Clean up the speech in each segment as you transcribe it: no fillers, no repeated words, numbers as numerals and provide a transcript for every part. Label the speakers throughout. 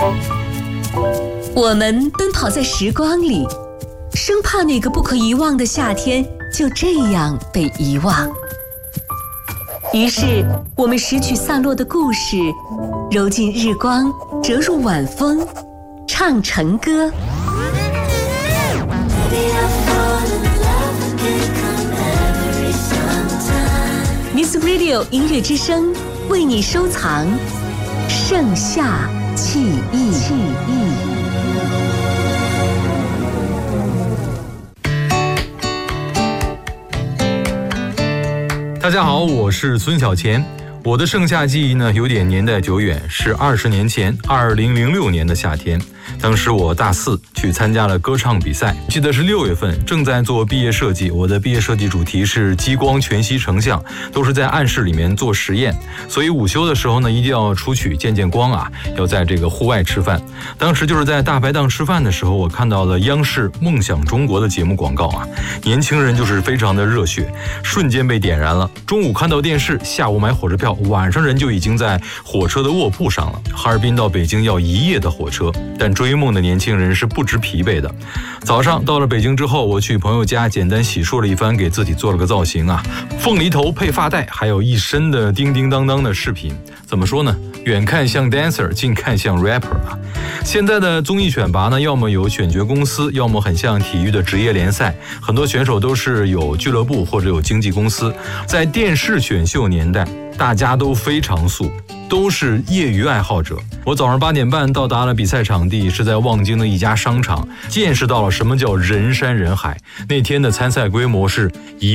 Speaker 1: 我们奔跑在时光里，生怕那个不可遗忘的夏天就这样被遗忘。于是我们拾取散落的故事，揉进日光，折入晚风，唱成歌。Music Radio 音乐之声为你收藏盛夏记忆。
Speaker 2: 大家好，我是孙小钱。我的盛夏记忆呢，有点年代久远，是20年前，2006年的夏天。当时我大4，去参加了歌唱比赛，记得是6月份，正在做毕业设计。我的毕业设计主题是激光全息成像，都是在暗室里面做实验，所以午休的时候呢，一定要出去见光啊，要在这个户外吃饭。当时就是在大排档吃饭的时候，我看到了央视梦想中国的节目广告啊，年轻人就是非常的热血，瞬间被点燃了。中午看到电视，下午买火车票，晚上人就已经在火车的卧铺上了。哈尔滨到北京要1夜的火车，但追梦的年轻人是不知疲惫的。早上到了北京之后，我去朋友家简单洗漱了一番，给自己做了个造型啊，凤梨头配发带，还有一身的叮叮当当的饰品。怎么说呢？远看像 dancer， 近看像 rapper 啊。现在的综艺选拔呢，要么有选角公司，要么很像体育的职业联赛，很多选手都是有俱乐部或者有经纪公司。在电视选秀年代，大家都非常素，都是业余爱好者。我早上8点半到达了比赛场地，是在望京的一家商场，见识到了什么叫人山人海。那天的参赛规模是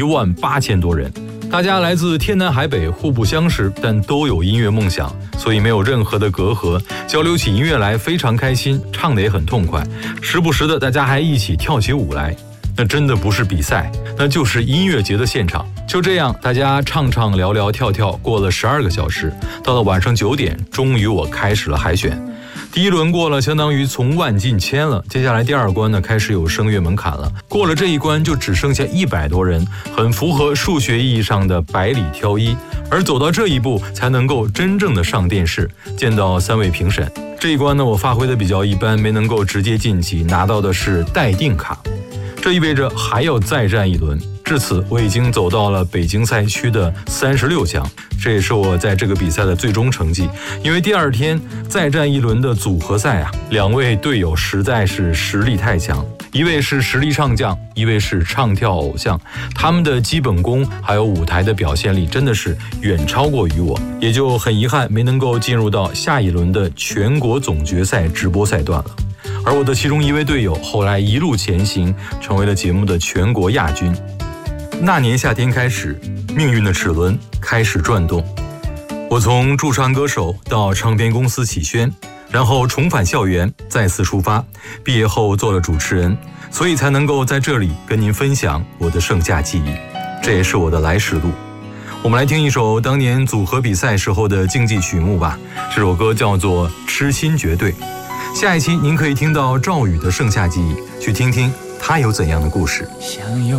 Speaker 2: 18000多人，大家来自天南海北，互不相识，但都有音乐梦想，所以没有任何的隔阂，交流起音乐来非常开心，唱得也很痛快，时不时的大家还一起跳起舞来。那真的不是比赛，那就是音乐节的现场。就这样，大家唱唱聊聊跳跳，过了12个小时，到了晚上9点，终于我开始了海选。第一轮过了，相当于从万进千了。接下来第2关呢，开始有声乐门槛了。过了这一关，就只剩下100多人，很符合数学意义上的百里挑一。而走到这一步，才能够真正的上电视，见到3位评审。这一关呢，我发挥的比较一般，没能够直接晋级，拿到的是待定卡。这意味着还要再战一轮。至此，我已经走到了北京赛区的36强，这也是我在这个比赛的最终成绩。因为第2天再战一轮的组合赛啊，2位队友实在是实力太强，一位是实力唱将，一位是唱跳偶像，他们的基本功还有舞台的表现力真的是远超过于我，也就很遗憾没能够进入到下一轮的全国总决赛直播赛段了。而我的其中一位队友后来一路前行，成为了节目的全国亚军。那年夏天开始，命运的齿轮开始转动。我从驻唱歌手到唱片公司起宣，然后重返校园，再次出发。毕业后做了主持人，所以才能够在这里跟您分享我的盛夏记忆，这也是我的来时路。我们来听一首当年组合比赛时候的竞技曲目吧，这首歌叫做《痴心绝对》。下一期您可以听到赵宇的盛夏记忆，去听听他有怎样的故事。